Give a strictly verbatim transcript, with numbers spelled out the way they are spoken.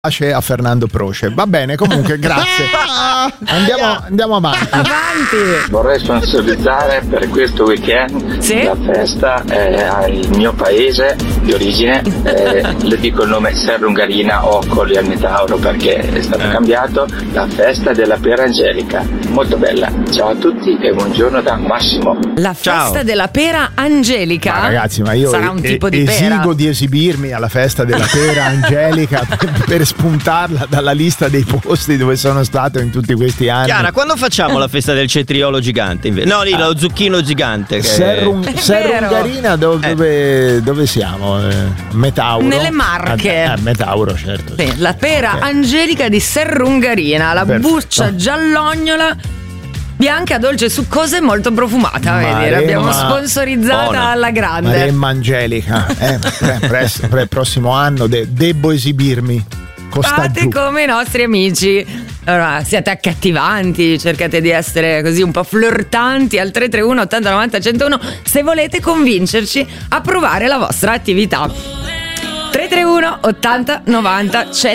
Pace a Fernando Proce. Va bene, comunque, grazie. Andiamo, andiamo avanti. Avanti. Vorrei sponsorizzare per questo weekend Sì? la festa eh, al mio paese di origine. Eh, le dico il nome Serrungarina o Colli al Metauro perché è stato Eh. cambiato. La festa della pera angelica. Molto bella. Ciao a tutti e buongiorno da Massimo. La festa Ciao. della pera angelica. Ma ragazzi, ma io sarà un e- tipo di esigo pera. di esibirmi alla festa della pera angelica per, per spuntarla dalla lista dei posti dove sono stato in tutti questi anni. Chiara, quando facciamo la festa del cetriolo gigante? inve- No, lì lo zucchino gigante. Che... Serrun- È Serrungarina dove, Eh. dove, dove siamo? Eh, Metauro. Nelle Marche. Eh, Metauro, certo. Sì, la pera Ok. angelica di Serrungarina, la Perfetto. buccia giallognola bianca, dolce, succosa e molto profumata. Vedi, Maremma- l'abbiamo sponsorizzata Buona. alla grande. Maremma angelica. Eh, pre- presto, pre- prossimo anno de- debbo esibirmi. Costa Fate giù. come i nostri amici. Allora, siate accattivanti, cercate di essere così un po' flirtanti al tre tre uno ottanta novanta centouno se volete convincerci a provare la vostra attività. tre tre uno ottanta novanta centouno